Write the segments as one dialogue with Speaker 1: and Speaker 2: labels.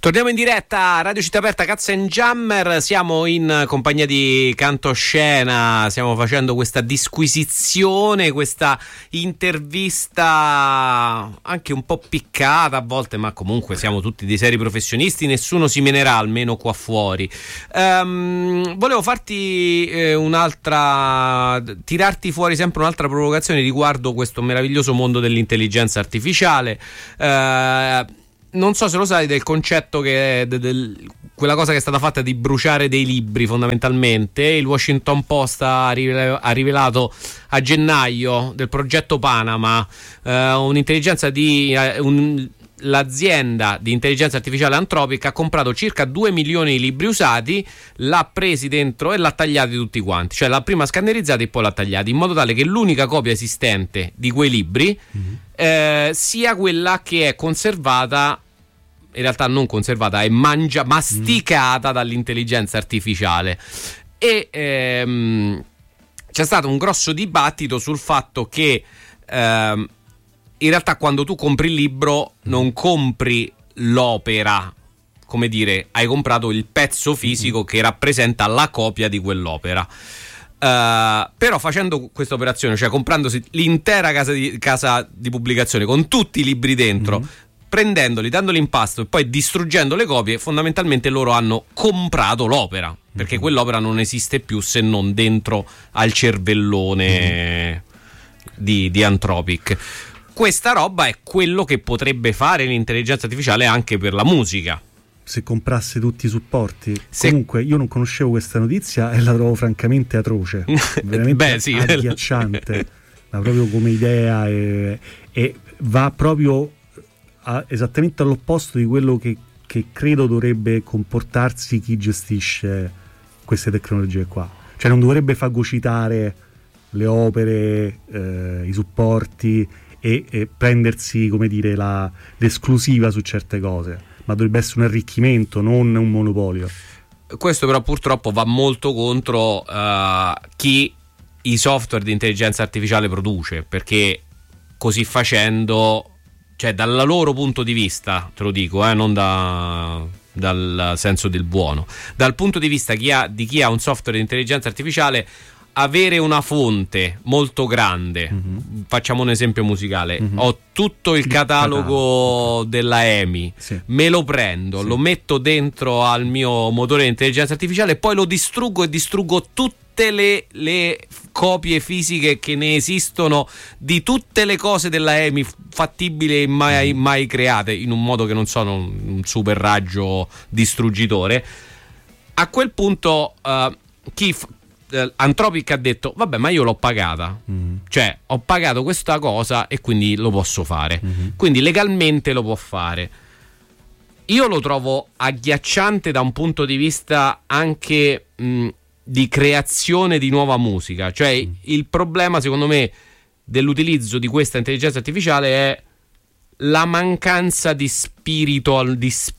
Speaker 1: Torniamo in diretta a Radio Città Aperta, Cats and Jammer. Siamo in compagnia di Cantoscena, stiamo facendo questa disquisizione, questa intervista anche un po' piccata a volte, ma comunque siamo tutti dei seri professionisti, nessuno si menerà, almeno qua fuori. Volevo farti tirarti fuori sempre un'altra provocazione riguardo questo meraviglioso mondo dell'intelligenza artificiale. Non so se lo sai del concetto che quella cosa che è stata fatta di bruciare dei libri, fondamentalmente. Il Washington Post ha rivelato a gennaio del progetto Panama l'azienda di intelligenza artificiale Anthropic ha comprato circa 2 milioni di libri usati, l'ha presi dentro e l'ha tagliati tutti quanti, cioè l'ha prima scannerizzati e poi l'ha tagliati, in modo tale che l'unica copia esistente di quei libri sia quella che è conservata, in realtà non conservata, è masticata dall'intelligenza artificiale. E c'è stato un grosso dibattito sul fatto che in realtà quando tu compri il libro non compri l'opera, come dire, hai comprato il pezzo fisico che rappresenta la copia di quell'opera. Però facendo questa operazione, cioè comprandosi l'intera casa di pubblicazione con tutti i libri dentro, prendendoli, dandoli in pasto e poi distruggendo le copie, fondamentalmente loro hanno comprato l'opera, perché quell'opera non esiste più se non dentro al cervellone di Anthropic. Questa roba è quello che potrebbe fare l'intelligenza artificiale anche per la musica.
Speaker 2: Se comprasse tutti i supporti. Comunque io non conoscevo questa notizia e la trovo francamente atroce, veramente agghiacciante, ma proprio come idea, e va proprio esattamente all'opposto di quello che credo dovrebbe comportarsi chi gestisce queste tecnologie qua. Cioè non dovrebbe fagocitare le opere, i supporti e prendersi, come dire, l'esclusiva su certe cose, ma dovrebbe essere un arricchimento, non un monopolio.
Speaker 1: Questo però purtroppo va molto contro chi i software di intelligenza artificiale produce, perché così facendo, cioè dal loro punto di vista, te lo dico, non dal senso del buono, dal punto di vista di chi ha un software di intelligenza artificiale, avere una fonte molto grande, facciamo un esempio musicale, ho tutto il catalogo della EMI, me lo prendo, lo metto dentro al mio motore di intelligenza artificiale e poi lo distruggo e distruggo tutte le copie fisiche che ne esistono di tutte le cose della EMI fattibili e mai create, in un modo che non sono un super raggio distruggitore. A quel punto Anthropic ha detto vabbè, ma io l'ho pagata, cioè ho pagato questa cosa e quindi lo posso fare, quindi legalmente lo può fare. Io lo trovo agghiacciante da un punto di vista anche di creazione di nuova musica, cioè il problema secondo me dell'utilizzo di questa intelligenza artificiale è la mancanza di spirito al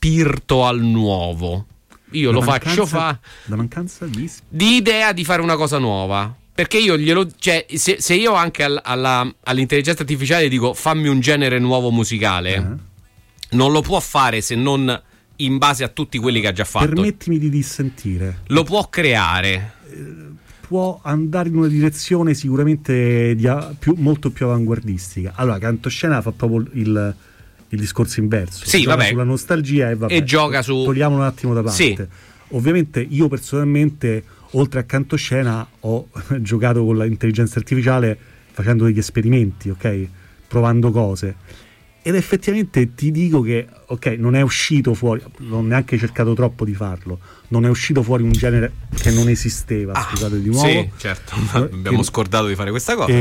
Speaker 1: nuovo. Io la
Speaker 2: mancanza
Speaker 1: di idea di fare una cosa nuova, perché io cioè se io anche all'intelligenza artificiale dico fammi un genere nuovo musicale, non lo può fare se non in base a tutti quelli che ha già fatto.
Speaker 2: Permettimi di dissentire.
Speaker 1: Lo può creare,
Speaker 2: può andare in una direzione sicuramente molto più avanguardistica. Allora Cantoscena fa proprio il discorso inverso, sulla nostalgia e gioca su, togliamo un attimo da parte. Ovviamente io personalmente, oltre a Cantoscena, ho giocato con l'intelligenza artificiale facendo degli esperimenti, ok, provando cose, ed effettivamente ti dico che non è uscito fuori, non ho neanche cercato troppo di farlo, non è uscito fuori un genere che non esisteva, scusate di nuovo.
Speaker 1: Sì, certo, abbiamo scordato di fare questa cosa.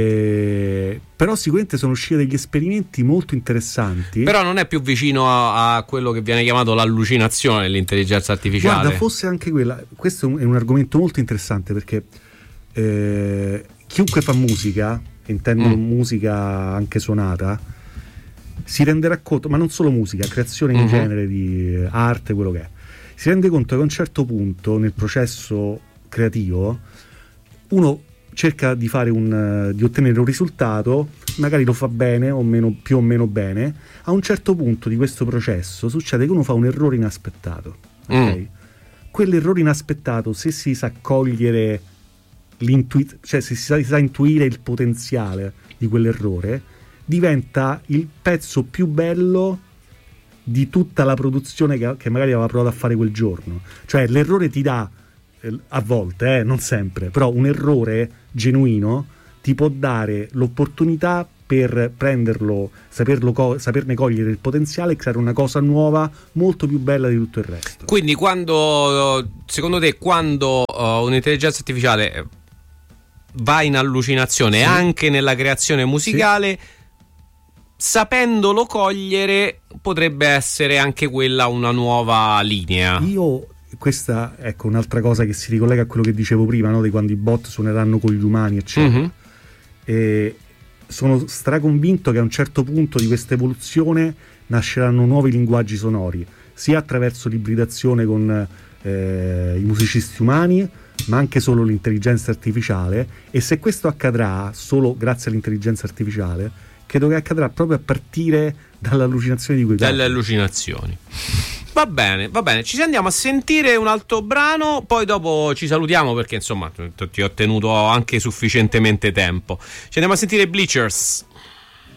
Speaker 2: Però sicuramente sono usciti degli esperimenti molto interessanti.
Speaker 1: Però non è più vicino a quello che viene chiamato l'allucinazione dell'intelligenza artificiale.
Speaker 2: Guarda, fosse anche quella. Questo è un argomento molto interessante, perché chiunque fa musica, intendo musica anche suonata, si renderà conto, ma non solo musica, creazione in genere di arte, quello che è, si rende conto che a un certo punto nel processo creativo uno cerca di fare di ottenere un risultato magari lo fa bene o meno, più o meno bene, a un certo punto di questo processo succede che uno fa un errore inaspettato, ok? Quell'errore inaspettato, se si sa cogliere cioè se si sa intuire il potenziale di quell'errore, diventa il pezzo più bello di tutta la produzione che magari aveva provato a fare quel giorno. Cioè l'errore ti dà, a volte, non sempre, però un errore genuino ti può dare l'opportunità per prenderlo, saperne cogliere il potenziale e creare una cosa nuova molto più bella di tutto il resto.
Speaker 1: Quindi secondo te, quando un'intelligenza artificiale va in allucinazione anche nella creazione musicale, sapendolo cogliere, potrebbe essere anche quella una nuova linea?
Speaker 2: Questa, ecco, un'altra cosa che si ricollega a quello che dicevo prima, no? Di quando i bot suoneranno con gli umani, eccetera. E sono straconvinto che a un certo punto di questa evoluzione nasceranno nuovi linguaggi sonori, sia attraverso l'ibridazione con i musicisti umani, ma anche solo l'intelligenza artificiale. E se questo accadrà solo grazie all'intelligenza artificiale, credo che accadrà proprio a partire dall'allucinazione di quei
Speaker 1: dalle allucinazioni. Va bene, ci andiamo a sentire un altro brano, poi dopo ci salutiamo perché insomma ti ho tenuto anche sufficientemente tempo. Ci andiamo a sentire Bleachers.